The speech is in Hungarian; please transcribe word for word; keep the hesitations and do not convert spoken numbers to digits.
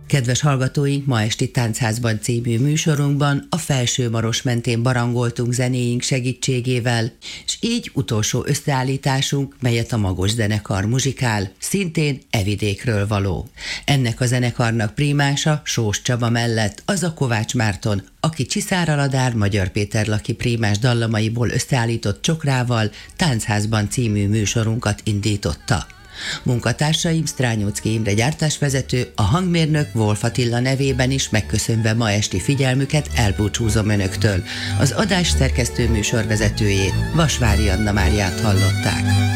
Kedves hallgatóink, ma esti Táncházban című műsorunkban a Felsőmaros mentén barangoltunk zenéink segítségével, és így utolsó összeállításunk, melyet a Magos zenekar muzsikál, szintén e vidékről való. Ennek a zenekarnak prímása Sós Csaba mellett az a Kovács Márton, aki Csiszáraladár Magyar Péter Laki prímás dallamaiból összeállított csokrával Táncházban című műsorunkat indította. Munkatársaim Strányóczky Imre gyártásvezető, a hangmérnök Wolf Attila nevében is megköszönve ma esti figyelmüket elbúcsúzom önöktől. Az adás szerkesztő műsorvezetőjét, Vasvári Anna Máriát hallották.